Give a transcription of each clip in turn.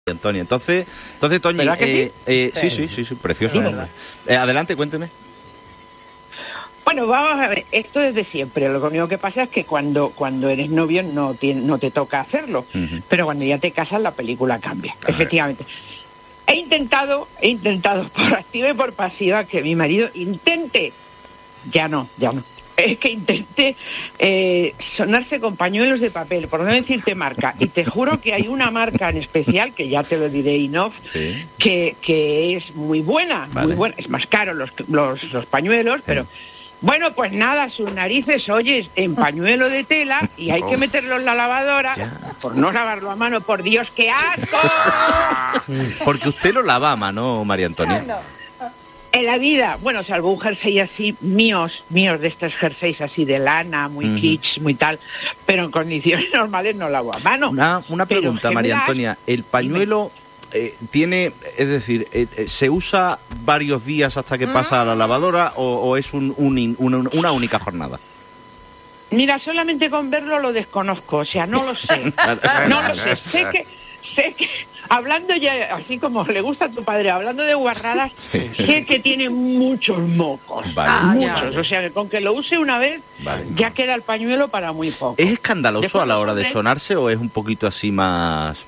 Antonia. Entonces Toñi, ¿Verdad que sí, precioso. Adelante, cuénteme. Bueno, vamos a ver, esto es de siempre. Lo único que pasa es que cuando eres novio no te toca hacerlo. Uh-huh. Pero cuando ya te casas la película cambia, efectivamente. He intentado por activa y por pasiva que mi marido intente. Ya no. Es que intente sonarse con pañuelos de papel, por no decirte marca. Y te juro que hay una marca en especial, que ya te lo diré enough, sí, que es muy buena, vale, muy buena. Es más caro los pañuelos, sí, pero... Bueno, pues nada, sus narices, oyes, en pañuelo de tela y hay que meterlo en la lavadora, por no lavarlo a mano, por Dios, ¡qué asco! Porque usted lo lava a mano, María Antonia. En la vida, bueno, salvo un jersey así, míos de estos jerseys así de lana, muy kitsch, muy tal, pero en condiciones normales no lavo a mano. Una pregunta, María Antonia, ¿el pañuelo tiene, es decir, se usa varios días hasta que pasa a la lavadora o es una única jornada? Mira, solamente con verlo lo desconozco, o sea, no lo sé. No lo sé. Sé que hablando ya, así como le gusta a tu padre, hablando de guarradas, sí, sé que tiene muchos mocos, muchos. O sea, que con que lo use una vez, ya queda el pañuelo para muy poco. ¿Es escandaloso después a la hora de sonarse o es un poquito así más...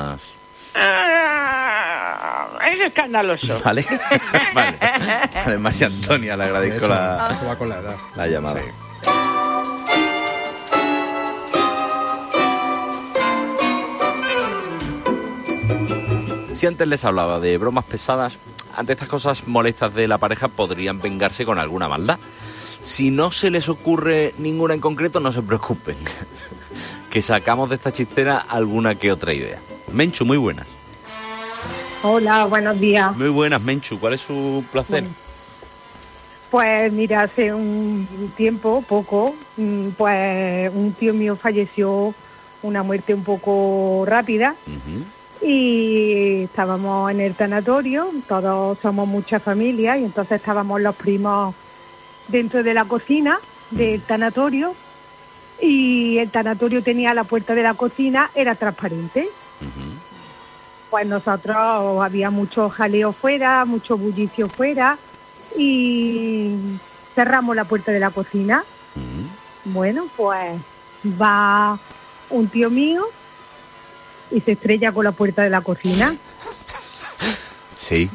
Es escandaloso. Vale, María Antonia, le agradezco eso va con la edad. La llamada. Sí. Si antes les hablaba de bromas pesadas, ante estas cosas molestas de la pareja podrían vengarse con alguna maldad. Si no se les ocurre ninguna en concreto, no se preocupen, que sacamos de esta chistera alguna que otra idea. Menchu, muy buenas. Hola, buenos días. Muy buenas, Menchu. ¿Cuál es su placer? Bueno, pues mira, hace un tiempo, poco, pues un tío mío falleció, una muerte un poco rápida. Uh-huh. Y estábamos en el tanatorio, todos somos mucha familia, y entonces estábamos los primos dentro de la cocina del tanatorio, y el tanatorio tenía la puerta de la cocina, era transparente. Uh-huh. Pues nosotros había mucho jaleo fuera, mucho bullicio fuera, y cerramos la puerta de la cocina. Uh-huh. Bueno, pues va un tío mío y se estrella con la puerta de la cocina. Sí.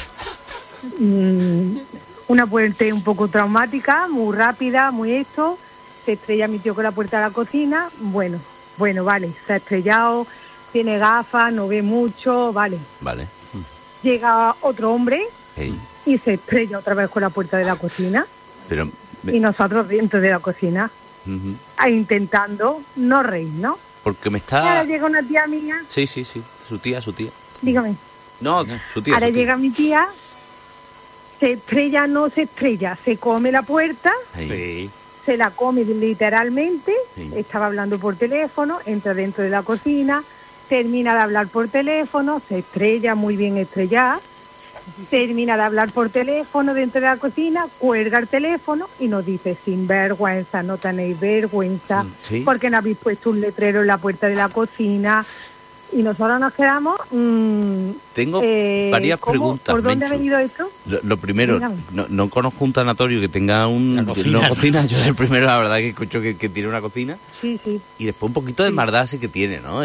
Una muerte un poco traumática, muy rápida, muy esto. Se estrella mi tío con la puerta de la cocina. Bueno, vale, se ha estrellado, tiene gafas, no ve mucho, vale. Llega otro hombre y se estrella otra vez con la puerta de la cocina. Y nosotros dentro de la cocina, intentando no reír, ¿no? Porque me está... Ahora llega una tía mía. Sí, su tía. Dígame. No, su tía. Ahora llega mi tía, se estrella, no se estrella, se come la puerta, se la come literalmente, estaba hablando por teléfono, entra dentro de la cocina, termina de hablar por teléfono, se estrella, muy bien estrellada, termina de hablar por teléfono dentro de la cocina, cuelga el teléfono y nos dice: sin vergüenza, no tenéis vergüenza, porque no habéis puesto un letrero en la puerta de la cocina. Y nosotros nos quedamos... Tengo varias preguntas. ¿Por dónde ha venido esto? Lo primero, no conozco un tanatorio que tenga una cocina. Yo es el primero, la verdad, que escucho que tiene una cocina. Sí. Y después un poquito de maldad sí que tiene, ¿no?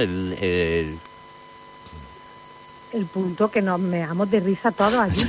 El punto que nos meamos de risa todos allí.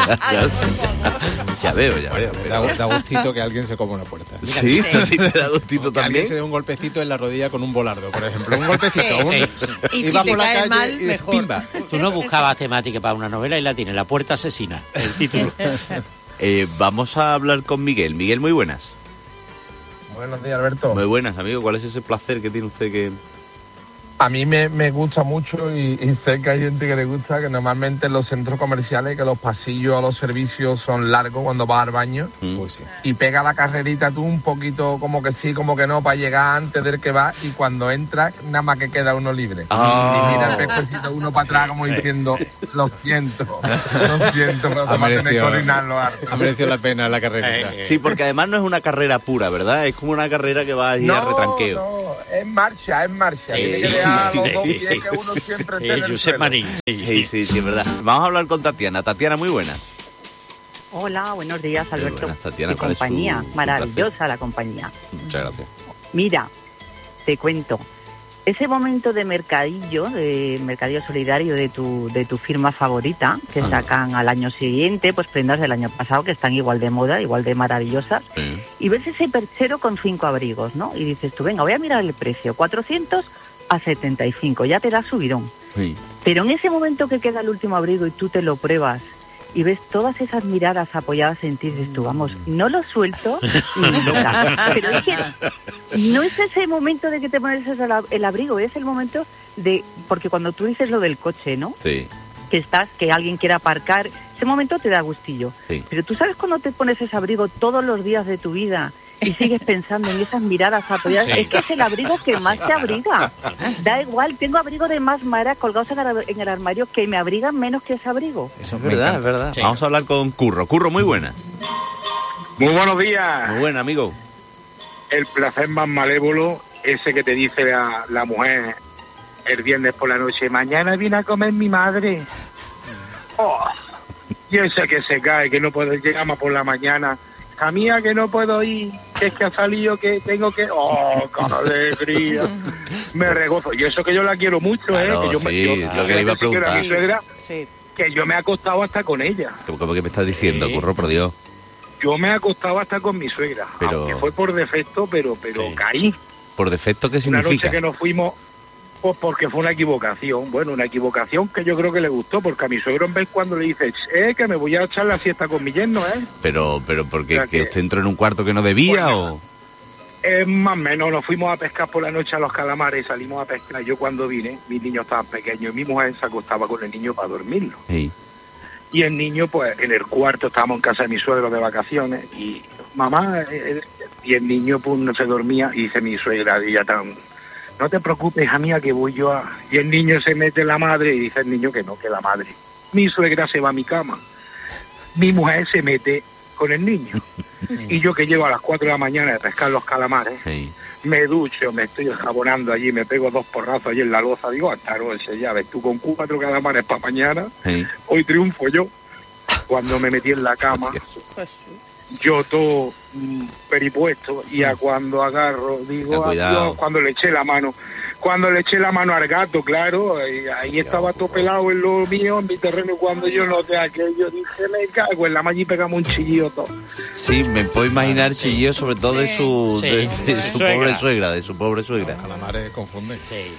Ya veo. Da gustito que alguien se coma una puerta. Sí, te da gustito también. Alguien se dé un golpecito en la rodilla con un volardo, por ejemplo. Un golpecito. Y si te cae mal, mejor. Pimba. Tú no buscabas temática para una novela y la tienes, La puerta asesina, el título. Vamos a hablar con Miguel. Miguel, muy buenas. Buenos días, Alberto. Muy buenas, amigo. ¿Cuál es ese placer que tiene usted que...? A mí me gusta mucho y sé que hay gente que le gusta, que normalmente en los centros comerciales, que los pasillos a los servicios son largos cuando vas al baño, pues sí. Y pega la carrerita tú un poquito como que sí, como que no, para llegar antes del que va, y cuando entras nada más que queda uno libre. Y mira el pececito uno para atrás como diciendo: lo siento, pero se va a tener que orinarlo harto. Ha merecido la pena la carrerita. Sí, porque además no es una carrera pura, ¿verdad? Es como una carrera que va ahí a retranqueo. No, es marcha. Sí. a los 2 pies que uno siempre tiene en el Josep suelo. Marín. Sí, es verdad. Vamos a hablar con Tatiana. Tatiana, muy buenas. Hola, buenos días, Alberto. Buenas, Tatiana, Qué ¿cuál es compañía, su maravillosa la compañía. Muchas gracias. Mira, te cuento. Ese momento de mercadillo solidario de tu firma favorita, que sacan al año siguiente, pues prendas del año pasado que están igual de moda, igual de maravillosas, y ves ese perchero con 5 abrigos, ¿no? Y dices tú, venga, voy a mirar el precio, 400 a 75, ya te da subidón. Sí. Pero en ese momento que queda el último abrigo y tú te lo pruebas y ves todas esas miradas apoyadas en ti, dices tú, vamos, no lo suelto ni nunca. Pero es que no es ese momento de que te pones el abrigo, es el momento de... Porque cuando tú dices lo del coche, ¿no? Sí. Que alguien quiera aparcar, ese momento te da gustillo. Sí. Pero tú sabes cuando te pones ese abrigo todos los días de tu vida y sigues pensando en esas miradas apoyadas, es que es el abrigo que más te abriga. Da igual, tengo abrigo de más maras colgados en el armario que me abrigan menos que ese abrigo. Eso es verdad, es verdad. Sí. Vamos a hablar con Curro. Curro, muy buena. Muy buenos días. Muy buena, amigo. El placer más malévolo, ese que te dice la mujer el viernes por la noche, mañana viene a comer mi madre. Oh, y ese que se cae, que no puede llegar más por la mañana. A mía que no puedo ir, que es que ha salido, que tengo que... ¡Oh, qué alegría! Me regozo. Y eso que yo la quiero mucho, claro, que yo lo que le iba a preguntar. Mi suegra, que yo me he acostado hasta con ella. ¿Cómo que me estás diciendo, Curro, por Dios? Yo me he acostado hasta con mi suegra, aunque fue por defecto, pero caí. ¿Por defecto qué significa? Una noche que nos fuimos... Pues porque fue una equivocación. Bueno, una equivocación que yo creo que le gustó, porque a mi suegro en vez cuando le dice, que me voy a echar la siesta con mi yerno, Pero porque o sea, que usted entró en un cuarto que no debía, ¿o? Más o menos, nos fuimos a pescar por la noche a los calamares, salimos a pescar. Yo cuando vine, mis niños estaban pequeños y mi mujer se acostaba con el niño para dormirlo. Sí. Y el niño, pues, en el cuarto, estábamos en casa de mi suegro de vacaciones, y mamá, y el niño, pues, no se dormía, y dice mi suegra, y ya tan... No te preocupes, hija mía, que voy yo a... Y el niño se mete la madre y dice el niño que no, que la madre. Mi suegra se va a mi cama. Mi mujer se mete con el niño. Y yo que llego a las 4 de la mañana a pescar los calamares, me ducho, me estoy jabonando allí, me pego 2 porrazos allí en la loza. Digo, hasta noche, ya ves, tú con 4 calamares para mañana, hoy triunfo yo. Cuando me metí en la cama... Yo todo peripuesto y a cuando agarro, digo, adiós, cuando le eché la mano al gato, claro, ahí estaba todo pelado en lo mío, en mi terreno, cuando yo noté aquello, dije, me cago en la malla y pegamos un chillido todo. Sí, me puedo imaginar chillido, sobre todo de su pobre suegra, de su pobre suegra. A la madre confunde. Sí.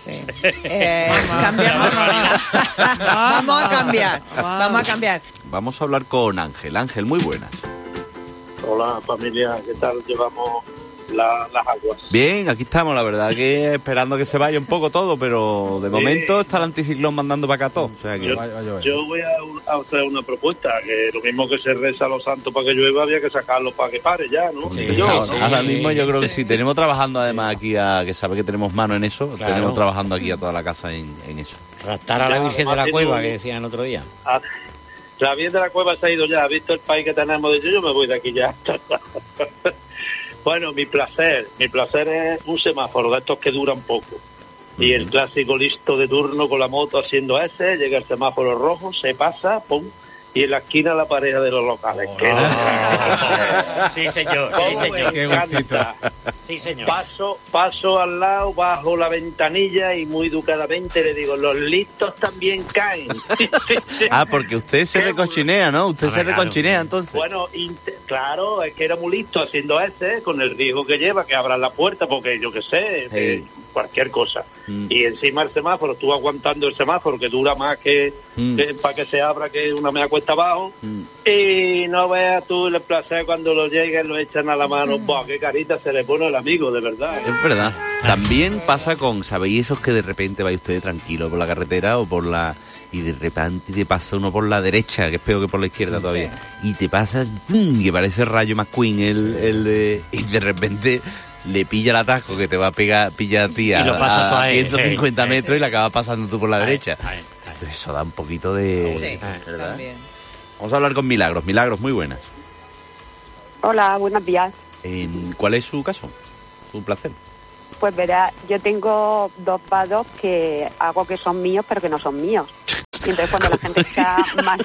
Cambiamos. Vamos a cambiar. Vamos a hablar con Ángel. Ángel, muy buenas. Hola familia, ¿qué tal? Llevamos las aguas. Bien, aquí estamos, la verdad que esperando que se vaya un poco todo, pero de momento está el anticiclón mandando para acá todo. O sea que... yo voy a hacer una propuesta, que lo mismo que se reza a los santos para que llueva, había que sacarlo para que pare ya, ¿no? Ahora mismo yo creo que sí, tenemos trabajando además aquí, que sabe que tenemos mano en eso, tenemos trabajando aquí a toda la casa en eso. Raptar a la Virgen de la Cueva, que decían el otro día. La Virgen de la Cueva se ha ido ya, ha visto el país que tenemos, de yo me voy de aquí ya. Bueno, mi placer es un semáforo de estos que duran poco. Y el clásico listo de turno con la moto haciendo ese, llega el semáforo rojo, se pasa, pum, y en la esquina la pareja de los locales. Sí, señor. Qué gustito. Sí, señor. Paso al lado, bajo la ventanilla y muy educadamente le digo, los listos también caen. Porque usted se recochinea, ¿no? Usted se recochinea, entonces. Bueno, claro, es que era muy listo haciendo ese, con el riesgo que lleva, que abran la puerta, porque yo qué sé, cualquier cosa. Y encima el semáforo, tú aguantando el semáforo, que dura más que para que se abra, que una media cuesta abajo. Y no veas tú el placer cuando lo lleguen, lo echan a la mano. ¡Buah, qué carita se le pone al amigo, de verdad! Es verdad. También pasa con, ¿sabéis esos que de repente vais ustedes tranquilo por la carretera o por la... y de repente te pasa uno por la derecha, que es peor que por la izquierda todavía, y te pasa, que parece Rayo McQueen, y de repente le pilla el atasco que te va a pillar a ti a 150 metros y la acabas pasando tú por la derecha. Eso da un poquito de... ¿verdad? También. Vamos a hablar con Milagros. Milagros, muy buenas. Hola, buenos días. ¿Cuál es su caso? ¿Su placer? Pues verá, yo tengo 2 vados que hago que son míos, pero que no son míos. Y entonces cuando la gente está más...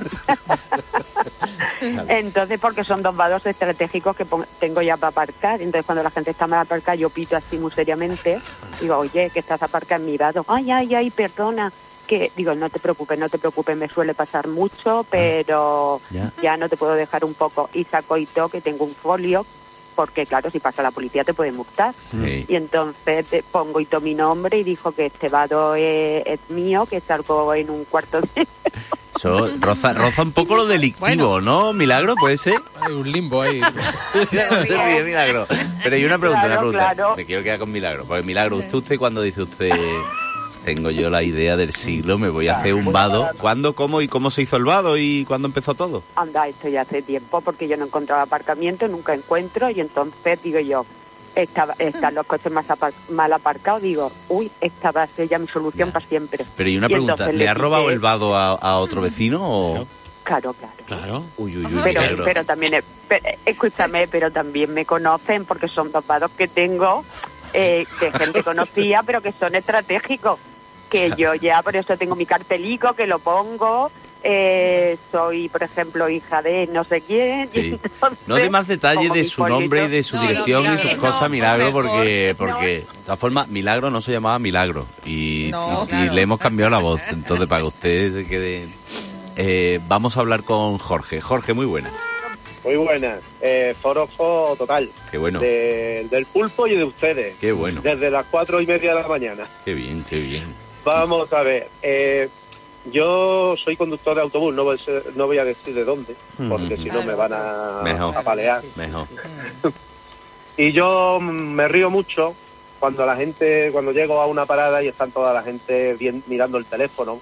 Entonces, porque son 2 vados estratégicos que tengo ya para aparcar. Entonces cuando la gente está mal aparcada, yo pito así muy seriamente. Digo, oye, que estás aparcado en mi vado. Ay, perdona. Que digo, no te preocupes, me suele pasar mucho, pero ya no te puedo dejar un poco. Y saco y que tengo un folio, porque claro, si pasa la policía te puede multar. Sí. Y entonces pongo y mi nombre y dijo que este vado es mío, que salgo en un cuarto de... Eso roza un poco lo delictivo, ¿no? ¿Milagro? ¿Puede ser? Hay un limbo ahí. Se ríe, Milagro. Pero hay una pregunta, Claro. Me quiero quedar con Milagro. Porque Milagro, usted cuando dice usted... Tengo yo la idea del siglo, me voy a hacer un vado. ¿Cuándo, cómo y cómo se hizo el vado y cuándo empezó todo? Anda, esto ya hace tiempo, porque yo no encontraba aparcamiento, nunca encuentro, y entonces digo yo, están los coches mal aparcados, digo, esta va a ser ya mi solución para siempre. Pero y una pregunta, ¿le ha robado el vado a otro vecino o...? Claro. Uy, pero también, escúchame, pero también me conocen porque son 2 vados que tengo, de gente conocida, pero que son estratégicos. Que yo ya, por eso tengo mi cartelico, que lo pongo, soy, por ejemplo, hija de no sé quién. Sí. Entonces, no dé más detalles de su nombre y de su dirección y sus cosas, Milagro, porque de todas formas, Milagro no se llamaba Milagro y le hemos cambiado la voz, entonces para que ustedes se queden... vamos a hablar con Jorge. Jorge, muy buenas. Muy buenas. Forofo total. Qué bueno. Del pulpo y de ustedes. Qué bueno. Desde las 4:30 de la mañana. Qué bien. Vamos a ver. Yo soy conductor de autobús, no voy a decir de dónde, porque si no me van a palear. Mejor. Y yo me río mucho cuando llego a una parada y están toda la gente mirando el teléfono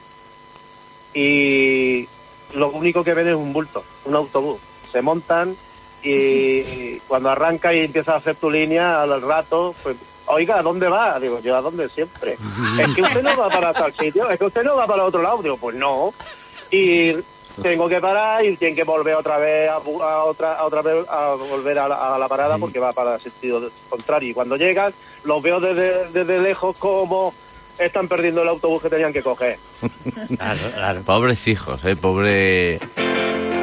y lo único que ven es un bulto, un autobús. Se montan y cuando arranca y empiezas a hacer tu línea al rato, pues, oiga, ¿a dónde va? Digo, yo a dónde siempre. Es que usted no va para tal sitio, es que usted no va para otro lado. Digo, pues no. Y tengo que parar y tienen que volver otra vez a volver a la parada porque va para el sentido contrario. Y cuando llegan, los veo desde lejos como están perdiendo el autobús que tenían que coger. Claro. Pobres hijos, pobre...